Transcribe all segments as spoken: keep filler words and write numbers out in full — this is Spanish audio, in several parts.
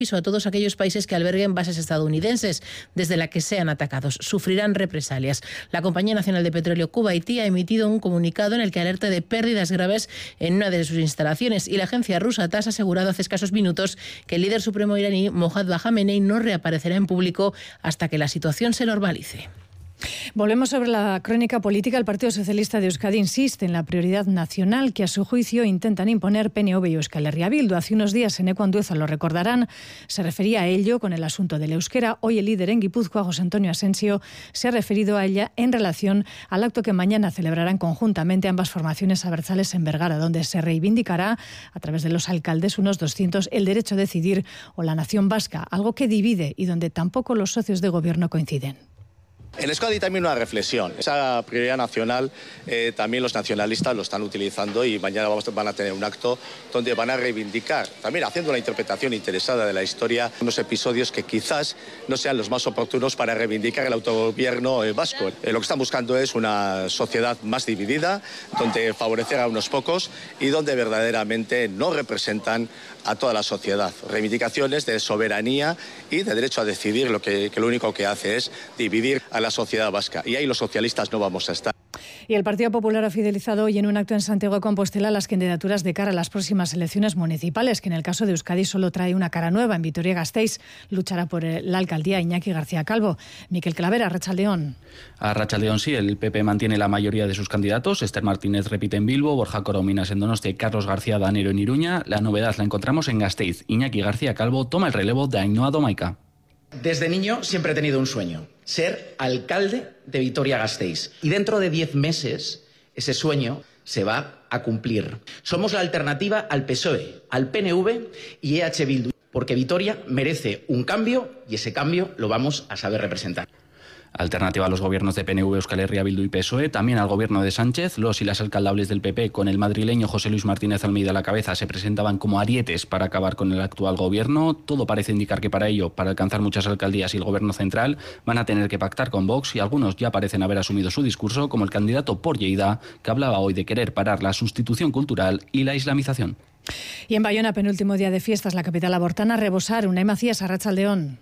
a todos aquellos países que alberguen bases estadounidenses desde las que sean atacados. Sufrirán represalias. La Compañía Nacional de Petróleo Kuwaití ha emitido un comunicado en el que alerta de pérdidas graves en una de sus instalaciones, y la agencia rusa TASS ha asegurado hace escasos minutos que el líder supremo iraní Mohammad Khamenei no reaparecerá en público hasta que la situación se normalice. Volvemos sobre la crónica política. El Partido Socialista de Euskadi insiste en la prioridad nacional que a su juicio intentan imponer P N V y Euskal Herria Bildu. Hace unos días Eneko Andueza, lo recordarán, se refería a ello con el asunto del euskera. Hoy el líder en Guipúzcoa, José Antonio Asensio, se ha referido a ella en relación al acto que mañana celebrarán conjuntamente ambas formaciones abertzales en Bergara, donde se reivindicará a través de los alcaldes, unos doscientos, el derecho a decidir o la nación vasca, algo que divide y donde tampoco los socios de gobierno coinciden. En Euskadi también una reflexión. Esa prioridad nacional eh, también los nacionalistas lo están utilizando, y mañana vamos, van a tener un acto donde van a reivindicar, también haciendo una interpretación interesada de la historia, unos episodios que quizás no sean los más oportunos para reivindicar el autogobierno eh, vasco. Eh, lo que están buscando es una sociedad más dividida, donde favorecer a unos pocos y donde verdaderamente no representan a toda la sociedad. Reivindicaciones de soberanía y de derecho a decidir, lo que, que lo único que hace es dividir a la sociedad vasca, y ahí los socialistas no vamos a estar. Y el Partido Popular ha fidelizado hoy en un acto en Santiago de Compostela las candidaturas de cara a las próximas elecciones municipales, que en el caso de Euskadi solo trae una cara nueva. En Vitoria-Gasteiz luchará por la alcaldía Iñaki García Calvo. Miquel Clavera, Arratsaldeón. Arratsaldeón, sí, el P P mantiene la mayoría de sus candidatos. Esther Martínez repite en Bilbo, Borja Corominas en Donostia y Carlos García Danero en Iruña. La novedad la encontramos en Gasteiz. Iñaki García Calvo toma el relevo de Ainhoa Domaica. Desde niño siempre he tenido un sueño: ser alcalde de Vitoria-Gasteiz. Y dentro de diez meses ese sueño se va a cumplir. Somos la alternativa al P S O E, al P N V y E H Bildu, porque Vitoria merece un cambio y ese cambio lo vamos a saber representar. Alternativa a los gobiernos de P N V, Euskal Herria Bildu y P S O E, también al gobierno de Sánchez. Los y las alcaldables del P P, con el madrileño José Luis Martínez Almeida a la cabeza, se presentaban como arietes para acabar con el actual gobierno. Todo parece indicar que para ello, para alcanzar muchas alcaldías y el gobierno central, van a tener que pactar con Vox, y algunos ya parecen haber asumido su discurso, como el candidato por Lleida, que hablaba hoy de querer parar la sustitución cultural y la islamización. Y en Bayona, penúltimo día de fiestas, la capital abortana, rebosar. Unai Macías, Arratsaldeón.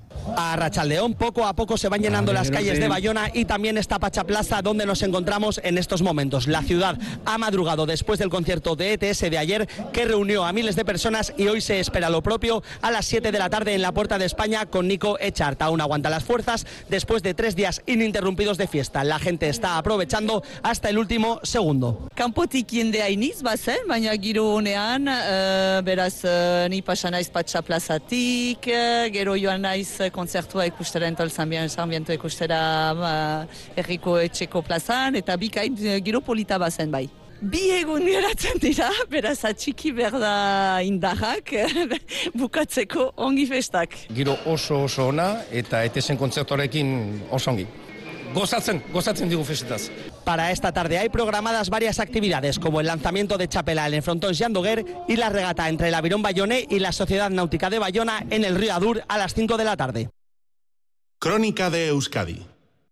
A Arratsaldeón, poco a poco se van llenando las calles de Bayona y también esta Pachaplaza donde nos encontramos en estos momentos. La ciudad ha madrugado después del concierto de E T S de ayer, que reunió a miles de personas, y hoy se espera lo propio a las siete de la tarde en la Puerta de España con Nico Echart. Aún aguanta las fuerzas después de tres días ininterrumpidos de fiesta. La gente está aprovechando hasta el último segundo. Kanpotik jendea iniz bazen, baina giro honean, uh, beraz uh, ni pasa naiz Patxaplazatik, uh, gero joan naiz kontzertua ikustera entol Sarmiento ikustera herriko etxeko plazan, eta bikain giro polita bazen bai. Bi egun geratzen dira, beraz atxiki berda indarrak, bukatzeko ongi festak. Giro oso oso ona, eta etesen kontzertuarekin oso ongi. Gozatzen, gozatzen digu festetaz. Para esta tarde hay programadas varias actividades, como el lanzamiento de txapela en el frontón Xandoguer y la regata entre el Avirón Bayoné y la Sociedad Náutica de Bayona en el río Adur a las cinco de la tarde. Crónica de Euskadi.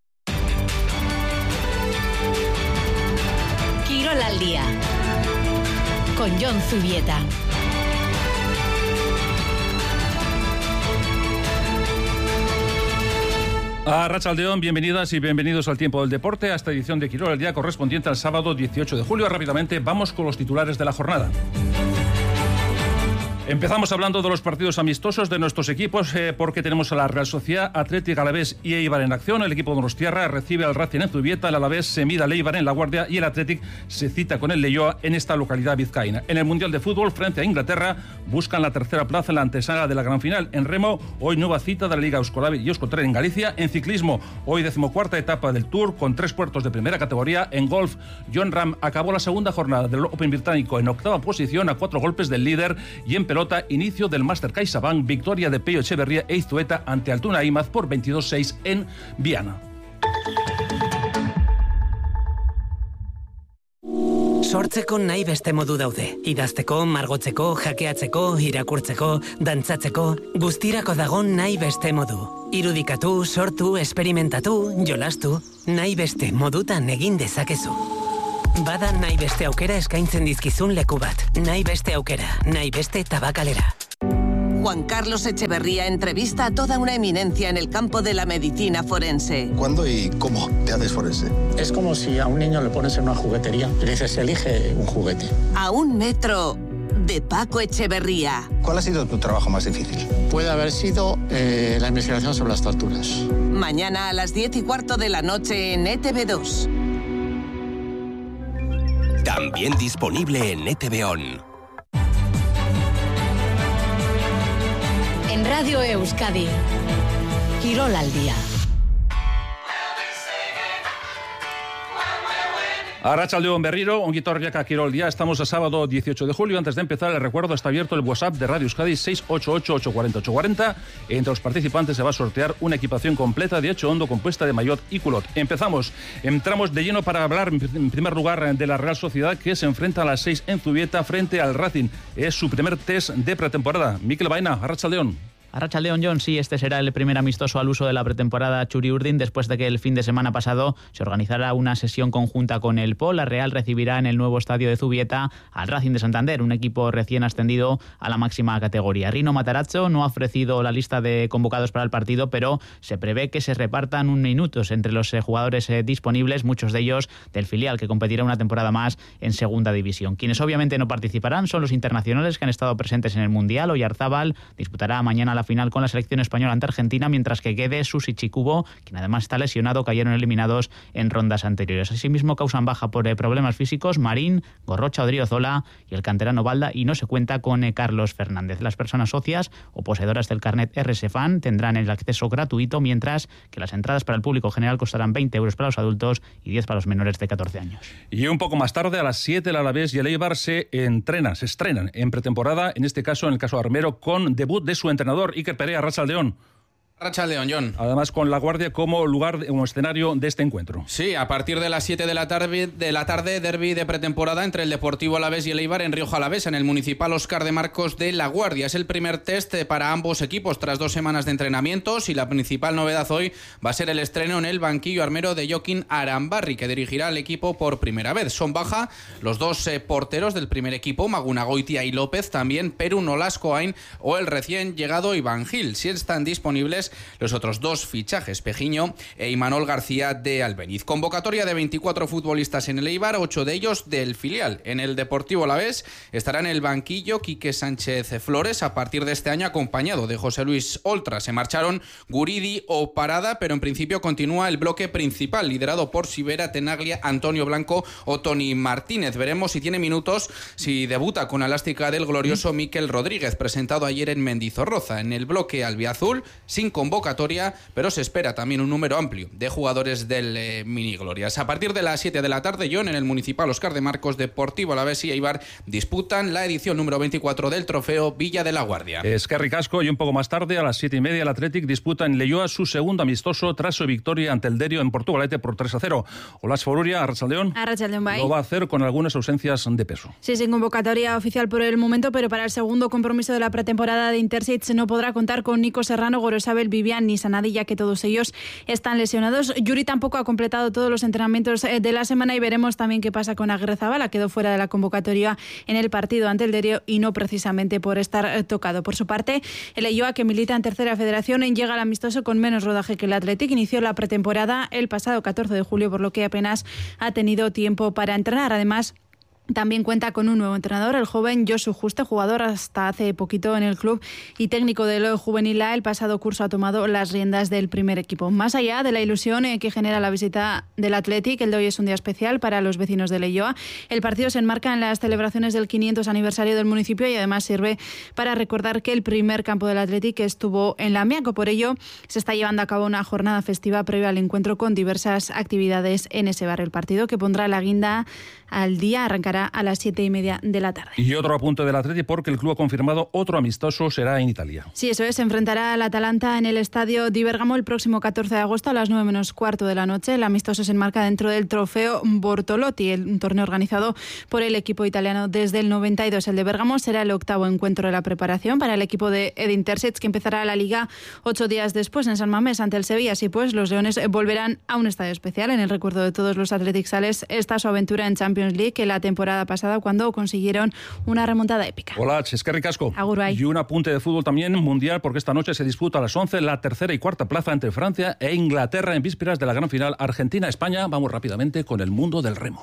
Quirol al día con Jon Zubieta. Arratsaldeón, bienvenidas y bienvenidos al Tiempo del Deporte, a esta edición de Quirol al día correspondiente al sábado dieciocho de julio. Rápidamente vamos con los titulares de la jornada. Empezamos hablando de los partidos amistosos de nuestros equipos, eh, porque tenemos a la Real Sociedad, Athletic, Alavés y Eibar en acción. El equipo donostiarra recibe al Racing en Zubieta, el Alavés se mide al Eibar en La Guardia y el Athletic se cita con el Leioa en esta localidad vizcaína. En el Mundial de Fútbol, frente a Inglaterra, buscan la tercera plaza en la antesala de la gran final. En remo, hoy nueva cita de la Liga Euskolabi y Euskotren en Galicia. En ciclismo, hoy decimocuarta etapa del Tour con tres puertos de primera categoría. En golf, Jon Rahm acabó la segunda jornada del Open británico en octava posición a cuatro golpes del líder. Y en pelota, inicio del Master CaixaBank, victoria de Peio Echeverría e Izueta ante Altuna Imaz por veintidós seis en Viana. Sortzeko nahi beste modu daude. Idazteko, margotzeko, jakeatzeko, irakurtzeko, dantzatzeko, guztirako dago nahi beste modu. Irudikatu, sortu, esperimentatu, jolastu, nahi beste modutan egin dezakezu. Bada nahi beste aukera eskaintzen dizkizun leku bat. Nahi beste aukera, nahi beste tabakalera. Juan Carlos Echeverría entrevista a toda una eminencia en el campo de la medicina forense. ¿Cuándo y cómo te haces forense? Es como si a un niño le pones en una juguetería y le dices, elige un juguete. A un metro de Paco Echeverría. ¿Cuál ha sido tu trabajo más difícil? Puede haber sido eh, la investigación sobre las torturas. Mañana a las diez y cuarto de la noche en E T V dos. También disponible en E T V On. En Radio Euskadi, Quirol al día. Arratsaldeon berriro, ongi etorriak a Quirol día. Estamos a sábado dieciocho de julio. Antes de empezar, les recuerdo, está abierto el WhatsApp de Radio Euskadi seis ocho ocho, ocho cuatro cero, ocho cuatro cero. Entre los participantes se va a sortear una equipación completa de Ocho Hondo compuesta de maillot y culot. Empezamos. Entramos de lleno para hablar, en primer lugar, de la Real Sociedad, que se enfrenta a las seis en Zubieta frente al Racing. Es su primer test de pretemporada. Mikel Baena, Arratsaldeon. Arratsaldeon, John, sí, este será el primer amistoso al uso de la pretemporada Txuri-Urdin después de que el fin de semana pasado se organizara una sesión conjunta con el P O. La Real recibirá en el nuevo estadio de Zubieta al Racing de Santander, un equipo recién ascendido a la máxima categoría. Rino Matarazzo no ha ofrecido la lista de convocados para el partido, pero se prevé que se repartan un minutos entre los jugadores disponibles, muchos de ellos del filial, que competirá una temporada más en segunda división. Quienes obviamente no participarán son los internacionales que han estado presentes en el Mundial. Oyarzábal disputará mañana la final con la selección española ante Argentina, mientras que Guedes, Susi y Kubo, quien además está lesionado, cayeron eliminados en rondas anteriores. Asimismo, causan baja por eh, problemas físicos Marín, Gorrocha, Odriozola y el canterano Balda, y no se cuenta con eh, Carlos Fernández. Las personas socias o poseedoras del carnet R S Fan tendrán el acceso gratuito, mientras que las entradas para el público general costarán veinte euros para los adultos y diez para los menores de catorce años. Y un poco más tarde, a las siete, el Alavés y el Eibar se entrenan, se estrenan en pretemporada, en este caso, en el caso de Armero, con debut de su entrenador, Iker Perea. Arratsaldeon. Arratsaldeon, John. Además, con La Guardia como lugar, como escenario de este encuentro. Sí, a partir de las siete de la tarde, de la tarde, derbi de pretemporada entre el Deportivo Alavés y el Eibar en Rioja Alavesa, en el Municipal Óscar de Marcos de La Guardia. Es el primer test para ambos equipos tras dos semanas de entrenamientos, y la principal novedad hoy va a ser el estreno en el banquillo armero de Joaquín Arambarri, que dirigirá al equipo por primera vez. Son baja los dos eh, porteros del primer equipo, Magunagoitia y López, también Perú Nolascoain o el recién llegado Iván Gil. Si están disponibles los otros dos Dos fichajes, Pejiño e Imanol García de Albeniz. Convocatoria de veinticuatro futbolistas en el Eibar, ocho de ellos del filial. En el Deportivo Alavés estará en el banquillo Quique Sánchez Flores, a partir de este año acompañado de José Luis Oltra. Se marcharon Guridi o Parada, pero en principio continúa el bloque principal, liderado por Sivera, Tenaglia, Antonio Blanco o Toni Martínez. Veremos si tiene minutos, si debuta con la elástica del glorioso Mikel Rodríguez, presentado ayer en Mendizorroza. En el bloque albiazul, sin convocatoria, pero se espera también un número amplio de jugadores del eh, Mini Glorias. A partir de las siete de la tarde, John, en el Municipal Óscar de Marcos, Deportivo Alavés y Eibar disputan la edición número veinticuatro del trofeo Villa de la Guardia. Eskerrik asko, y un poco más tarde, a las siete y media, el Athletic disputa en Leioa su segundo amistoso tras su victoria ante el Derio en Portugalete por tres a cero. Olas Foruria, Arratsaldeon. Arratsaldeon, bai. Lo va a hacer con algunas ausencias de peso. Sí, sin convocatoria oficial por el momento, pero para el segundo compromiso de la pretemporada de Interseats no podrá contar con Nico Serrano, Gorosabel, Vivian ni Sanadi, ya que todos ellos están lesionados. Yuri tampoco ha completado todos los entrenamientos de la semana, y veremos también qué pasa con Aguirre Zabala. Quedó fuera de la convocatoria en el partido ante el Derio y no precisamente por estar tocado. Por su parte, el Leioa, que milita en tercera federación, llega al amistoso con menos rodaje que el Athletic. Inició la pretemporada el pasado catorce de julio, por lo que apenas ha tenido tiempo para entrenar. Además, también cuenta con un nuevo entrenador, el joven Josu Juste, jugador hasta hace poquito en el club y técnico del juvenil A. El pasado curso ha tomado las riendas del primer equipo. Más allá de la ilusión que genera la visita del Athletic, el de hoy es un día especial para los vecinos de Leioa. El partido se enmarca en las celebraciones del quinientos aniversario del municipio y además sirve para recordar que el primer campo del Athletic estuvo en Lamiaco. Por ello, se está llevando a cabo una jornada festiva previa al encuentro con diversas actividades en ese barrio. El partido, que pondrá la guinda al día, arrancará a las siete y media de la tarde. Y otro apunte del Atleti, porque el club ha confirmado otro amistoso, será en Italia. Sí, eso es, se enfrentará al Atalanta en el estadio di Bergamo el próximo catorce de agosto a las nueve menos cuarto de la noche. El amistoso se enmarca dentro del trofeo Bortolotti, un torneo organizado por el equipo italiano desde el noventa y dos. El de Bergamo será el octavo encuentro de la preparación para el equipo de Ed Intersets, que empezará la Liga ocho días después en San Mamés ante el Sevilla. Así pues, los leones volverán a un estadio especial en el recuerdo de todos los atleticales. Esta su aventura en Champions League, que la temporada temporada pasada cuando consiguieron una remontada épica. Hola, eskerrik asko. Agur bai. Y un apunte de fútbol también mundial, porque esta noche se disputa a las once la tercera y cuarta plaza entre Francia e Inglaterra en vísperas de la gran final Argentina-España. Vamos rápidamente con el mundo del remo.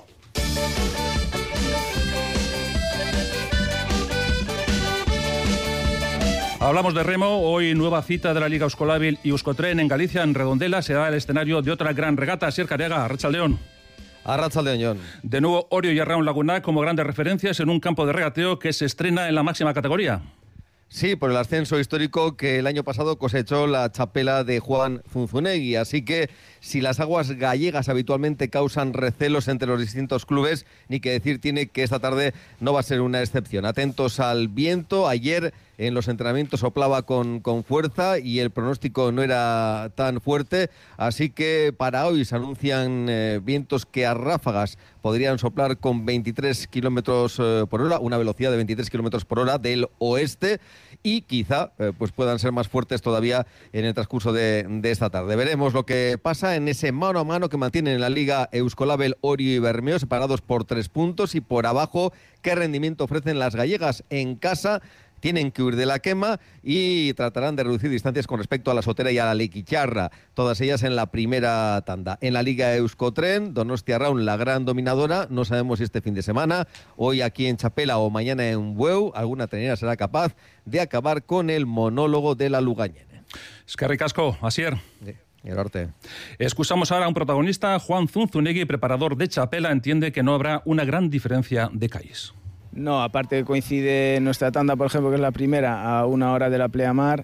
Hablamos de remo. Hoy nueva cita de la Liga Euskolábil y Euskotren en Galicia, en Redondela. Será el escenario de otra gran regata. Asier Careaga, Arratsaldeon. Arratsaldeon. De nuevo, Orio y Arraun Laguna como grandes referencias en un campo de regateo que se estrena en la máxima categoría. Sí, por el ascenso histórico que el año pasado cosechó la chapela de Juan Zunzunegui. Así que si las aguas gallegas habitualmente causan recelos entre los distintos clubes, ni que decir tiene que esta tarde no va a ser una excepción. Atentos al viento. Ayer en los entrenamientos soplaba con, con fuerza y el pronóstico no era tan fuerte. Así que para hoy se anuncian eh, vientos que a ráfagas podrían soplar con veintitrés kilómetros eh, por hora, una velocidad de veintitrés kilómetros por hora del oeste, y quizá eh, pues puedan ser más fuertes todavía en el transcurso de, de esta tarde. Veremos lo que pasa en ese mano a mano que mantienen en la Liga Euskolabel Orio y Bermeo, separados por tres puntos, y por abajo qué rendimiento ofrecen las gallegas en casa. Tienen que huir de la quema y tratarán de reducir distancias con respecto a la Sotera y a la Lequicharra, todas ellas en la primera tanda. En la Liga Euskotren, Donostia Raun, la gran dominadora, no sabemos si este fin de semana, hoy aquí en Chapela o mañana en Bueu, alguna trenera será capaz de acabar con el monólogo de la Lugañene. Eskerrik asko, Asier. Sí. El arte. Escuchamos ahora a un protagonista. Juan Zunzunegui, preparador de Chapela, entiende que no habrá una gran diferencia de calles. No, aparte coincide nuestra tanda, por ejemplo, que es la primera, a una hora de la pleamar.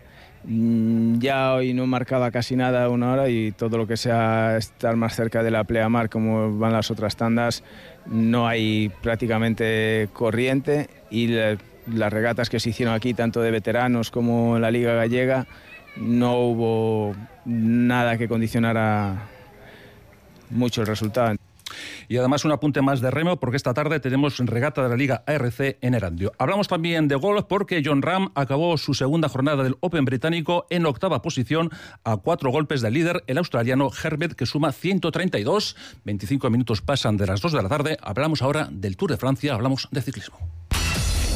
Ya hoy no marcaba casi nada a una hora, y todo lo que sea estar más cerca de la pleamar, como van las otras tandas, no hay prácticamente corriente, y la, las regatas que se hicieron aquí, tanto de veteranos como en la Liga Gallega, no hubo nada que condicionara mucho el resultado. Y además un apunte más de remo, porque esta tarde tenemos regata de la Liga A R C en Erandio. Hablamos también de golf, porque Jon Rahm acabó su segunda jornada del Open británico en octava posición, a cuatro golpes del líder, el australiano Herbert, que suma ciento treinta y dos. veinticinco minutos pasan de las dos de la tarde. Hablamos ahora del Tour de Francia, hablamos de ciclismo.